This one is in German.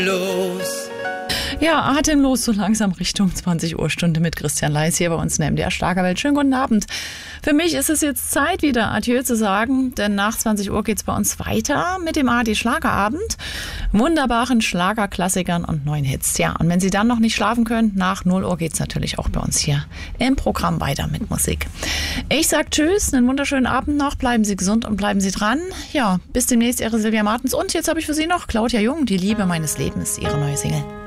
Los. Ja, atemlos so langsam Richtung 20 Uhr Stunde mit Christian Leis hier bei uns in der MDR Schlagerwelt. Schönen guten Abend. Für mich ist es jetzt Zeit, wieder Adieu zu sagen, denn nach 20 Uhr geht's bei uns weiter mit dem ARD Schlagerabend. Wunderbaren Schlagerklassikern und neuen Hits. Ja, und wenn Sie dann noch nicht schlafen können, nach 0 Uhr geht's natürlich auch bei uns hier im Programm weiter mit Musik. Ich sag Tschüss, einen wunderschönen Abend noch, bleiben Sie gesund und bleiben Sie dran. Ja, bis demnächst, Ihre Silvia Martens. Und jetzt habe ich für Sie noch Claudia Jung, die Liebe meines Lebens, ihre neue Single.